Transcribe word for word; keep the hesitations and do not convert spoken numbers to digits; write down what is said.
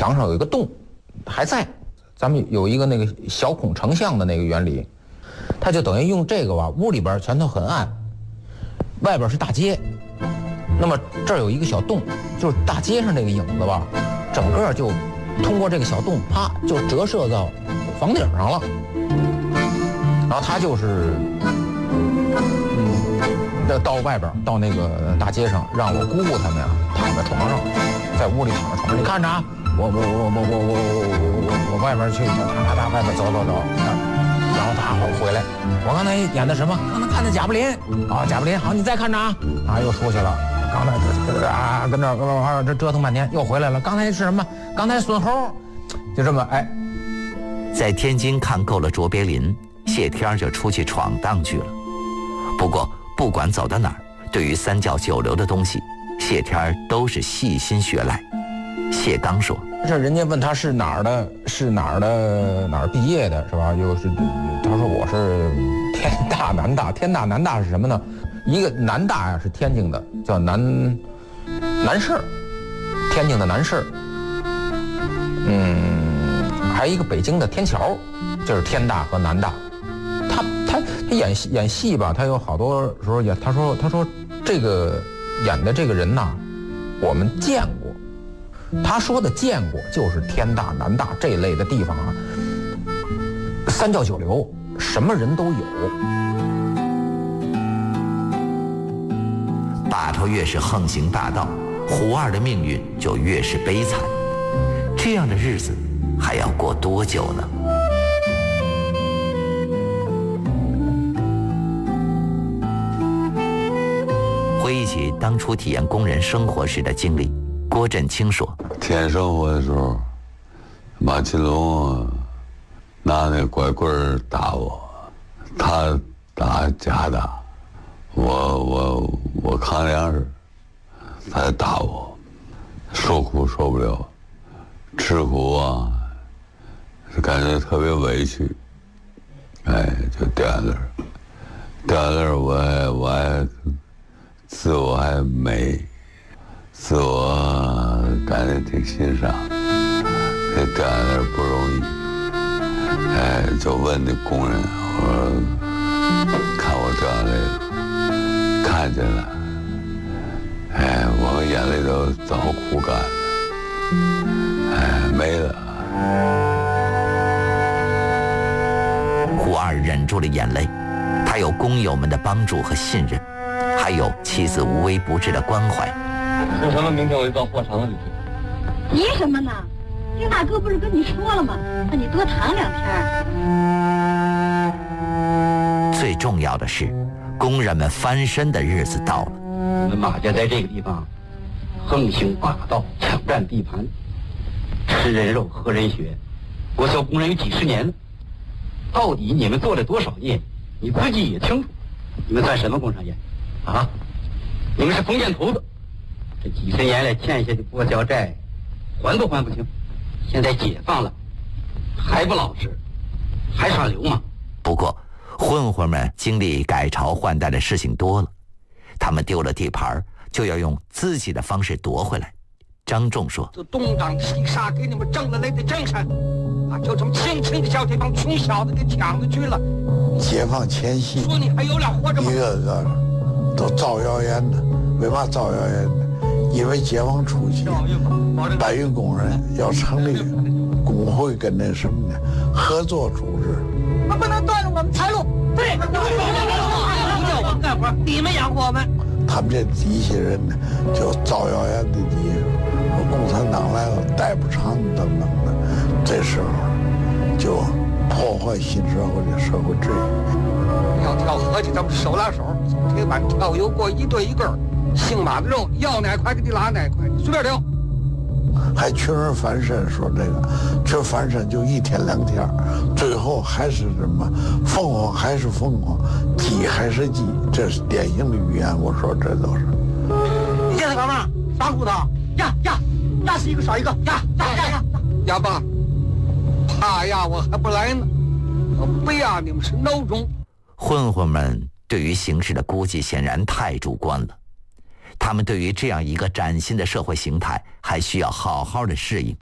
墙上有一个洞，还在。咱们有一个那个小孔成像的那个原理，它就等于用这个吧，屋里边全都很暗，外边是大街，那么这儿有一个小洞，就是大街上那个影子吧，整个就通过这个小洞，啪就折射到房顶上了。然后他就是，嗯，到外边到那个大街上，让我姑姑他们呀躺在床上，在屋里躺在床上，你看着啊。我我我我我我我我我外边去，他他他外边走走走，然后他回来。我刚才演的什么？刚才看的贾布林啊，贾布林。好，你再看着啊，啊，又出去了。刚才啊，跟这啊这折腾半天，又回来了。刚才是什么？刚才孙猴，就这么哎。 在天津看够了卓别林，谢天就出去闯荡去了。不过不管走到哪儿，对于三教九流的东西，谢天都是细心学来。谢刚说：“ 这人家问他是哪儿的，是哪儿的，哪儿毕业的，是吧？又是他说我是天大南大，天大南大是什么呢？一个南大呀是天津的，叫南南市，天津的南市。嗯，还有一个北京的天桥，就是天大和南大。他他他演戏演戏吧，他有好多时候也他说他说这个演的这个人呐，我们见过。”他说的见过就是天大南大这类的地方啊，三教九流什么人都有。 把头越是横行霸道，胡二的命运就越是悲惨。这样的日子还要过多久呢？回忆起当初体验工人生活时的经历，郭振清说：“ 体验生活的时候，马金龙拿那拐棍打我，他打假打，我我我扛粮食，他打我，受苦受不了，吃苦啊，感觉特别委屈，哎，就掉在那儿，掉在那儿，我还我还自我还美。”自我感觉挺欣赏，这掉在那儿不容易，哎，就问那工人，我说看我掉眼泪了，看见了，哎，我眼泪都早哭干了，哎，没了。 胡二忍住了眼泪，他有工友们的帮助和信任，还有妻子无微不至的关怀。 说什么明天我就到货场里去。 急什么呢？丁大哥不是跟你说了吗？让你多躺两天。 最重要的是，工人们翻身的日子到了。 你们马家在这个地方横行霸道，抢占地盘，吃人肉喝人血，我做工人有几十年了，到底你们做了多少孽，你自己也清楚。你们算什么工商业啊？你们是封建头子。这几十年来欠下的国交债，还都还不清。现在解放了，还不老实，还耍流氓。 不过，混混们经历改朝换代的事情多了，他们丢了地盘，就要用自己的方式夺回来。张仲说：“ 这东张西杀给你们挣了来的正身，啊，就这么轻轻的叫这帮穷小子给抢着去了。 解放前夕， 说你还有脸活着吗？ 一个个都造谣言的，为嘛造谣言的？因为解放初期，搬运工人要成立工会跟那什么呢合作组织， 那不能断了我们财路。对，不叫我们干活，你们养活我们。 他们这底下人呢，就造谣言的底下说共产党来了待不长等等的，这时候就破坏新社会的社会秩序。 要跳河去，咱们手拉手，走铁板跳油锅一对一个。姓马的肉要哪块给你拉哪块，随便挑。 还群人翻身，说这个群翻身就一天两天，最后还是什么凤凰还是凤凰，鸡还是鸡，这是典型的语言。我说这都是。 你见他干嘛？杀骨头？呀呀，压死一个少一个，压压压压压吧！怕压我还不来呢，我不压你们是孬种。 混混们对于形势的估计显然太主观了。他们对于这样一个崭新的社会形态还需要好好的适应。